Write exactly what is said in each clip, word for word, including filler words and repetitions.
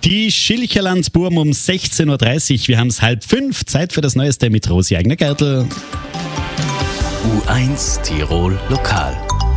Die Schilcherlandsburm um sechzehn Uhr dreißig. Wir haben es halb fünf. Zeit für das Neueste mit Rosi Eigner-Gertl. U eins Tirol Lokal.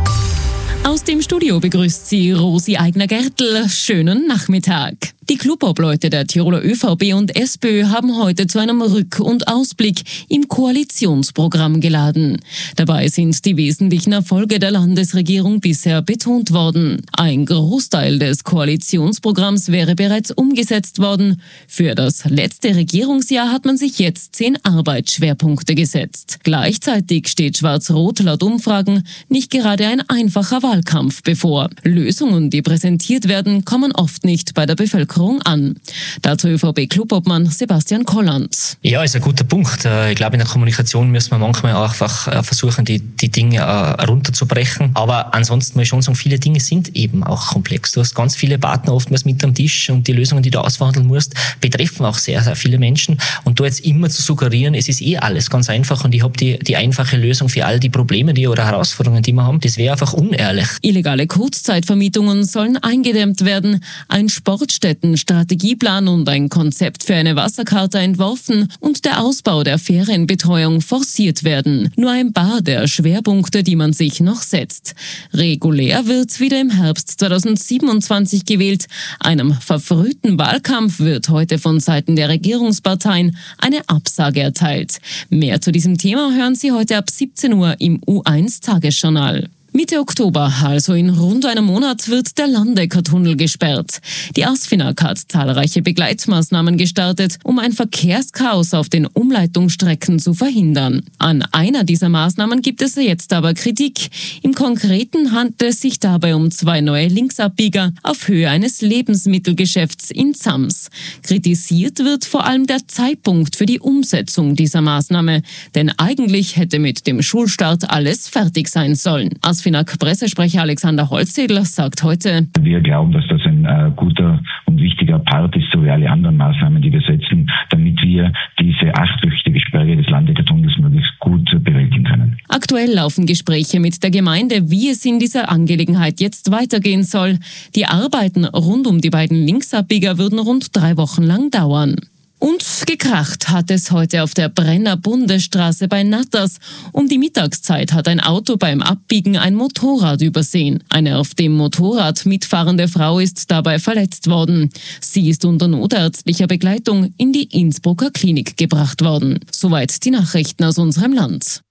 Aus dem Studio begrüßt sie Rosi Eigner-Gertl. Schönen Nachmittag. Die Clubobleute der Tiroler ÖVP und SPÖ haben heute zu einem Rück- und Ausblick im Koalitionsprogramm geladen. Dabei sind die wesentlichen Erfolge der Landesregierung bisher betont worden. Ein Großteil des Koalitionsprogramms wäre bereits umgesetzt worden. Für das letzte Regierungsjahr hat man sich jetzt zehn Arbeitsschwerpunkte gesetzt. Gleichzeitig steht Schwarz-Rot laut Umfragen nicht gerade ein einfacher Wahlkampf bevor. Lösungen, die präsentiert werden, kommen oft nicht bei der Bevölkerung an. Dazu ÖVP-Clubobmann Sebastian Kolland. Ja, ist ein guter Punkt. Ich glaube, in der Kommunikation müssen wir manchmal einfach versuchen, die, die Dinge runterzubrechen. Aber ansonsten muss ich schon sagen, viele Dinge sind eben auch komplex. Du hast ganz viele Partner oftmals mit am Tisch und die Lösungen, die du ausverhandeln musst, betreffen auch sehr, sehr viele Menschen. Und da jetzt immer zu suggerieren, es ist eh alles ganz einfach und ich habe die, die einfache Lösung für all die Probleme die oder Herausforderungen, die wir haben, das wäre einfach unehrlich. Illegale Kurzzeitvermietungen sollen eingedämmt werden. Ein Sportstätten Strategieplan und ein Konzept für eine Wasserkarte entworfen und der Ausbau der Ferienbetreuung forciert werden. Nur ein paar der Schwerpunkte, die man sich noch setzt. Regulär wird wieder im Herbst zweitausendsiebenundzwanzig gewählt. Einem verfrühten Wahlkampf wird heute von Seiten der Regierungsparteien eine Absage erteilt. Mehr zu diesem Thema hören Sie heute ab siebzehn Uhr im U eins Tagesjournal. Mitte Oktober, also in rund einem Monat, wird der Landecker-Tunnel gesperrt. Die ASFINAG hat zahlreiche Begleitmaßnahmen gestartet, um ein Verkehrschaos auf den Umleitungsstrecken zu verhindern. An einer dieser Maßnahmen gibt es jetzt aber Kritik. Im Konkreten handelt es sich dabei um zwei neue Linksabbieger auf Höhe eines Lebensmittelgeschäfts in Zams. Kritisiert wird vor allem der Zeitpunkt für die Umsetzung dieser Maßnahme, denn eigentlich hätte mit dem Schulstart alles fertig sein sollen. ASFINAG-Pressesprecher Alexander Holzedler sagt heute: Wir glauben, dass das ein äh, guter und wichtiger Part ist, so wie alle anderen Maßnahmen, die wir setzen, damit wir diese achtwöchige Sperre des Landecker-Tunnels möglichst gut bewältigen können. Aktuell laufen Gespräche mit der Gemeinde, wie es in dieser Angelegenheit jetzt weitergehen soll. Die Arbeiten rund um die beiden Linksabbieger würden rund drei Wochen lang dauern. Und gekracht hat es heute auf der Brenner Bundesstraße bei Natters. Um die Mittagszeit hat ein Auto beim Abbiegen ein Motorrad übersehen. Eine auf dem Motorrad mitfahrende Frau ist dabei verletzt worden. Sie ist unter notärztlicher Begleitung in die Innsbrucker Klinik gebracht worden. Soweit die Nachrichten aus unserem Land.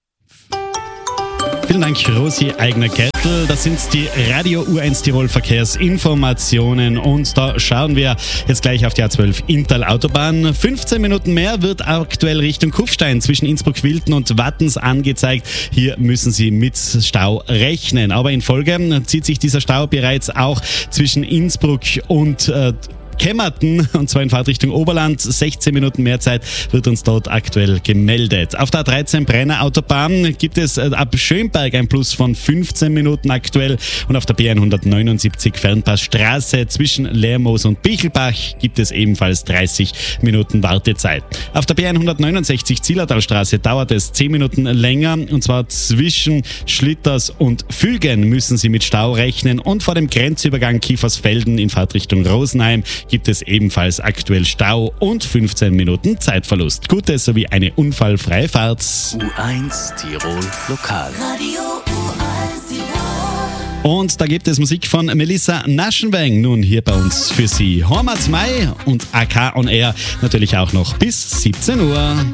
Vielen Dank, Rosi Eigner-Gertl. Das sind die Radio U eins Tirol Verkehrsinformationen und da schauen wir jetzt gleich auf die A zwölf Inntal-Autobahn. fünfzehn Minuten mehr wird aktuell Richtung Kufstein zwischen Innsbruck-Wilten und Wattens angezeigt. Hier müssen Sie mit Stau rechnen. Aber in Folge zieht sich dieser Stau bereits auch zwischen Innsbruck und äh, Kemmerten, und zwar in Fahrtrichtung Oberland. sechzehn Minuten mehr Zeit wird uns dort aktuell gemeldet. Auf der A dreizehn Brenner Autobahn gibt es ab Schönberg ein Plus von fünfzehn Minuten aktuell und auf der B hundertneunundsiebzig Fernpassstraße zwischen Lermoos und Bichelbach gibt es ebenfalls dreißig Minuten Wartezeit. Auf der B hundertneunundsechzig Zillertalstraße dauert es zehn Minuten länger und zwar zwischen Schlitters und Fügen müssen Sie mit Stau rechnen und vor dem Grenzübergang Kiefersfelden in Fahrtrichtung Rosenheim gibt es ebenfalls aktuell Stau und fünfzehn Minuten Zeitverlust. Gute sowie eine unfallfreie Fahrt. U eins Tirol Lokal. Radio U eins Tirol. Und da gibt es Musik von Melissa Naschenweng nun hier bei uns für Sie. Hormats Mai und A K on Air natürlich auch noch bis siebzehn Uhr.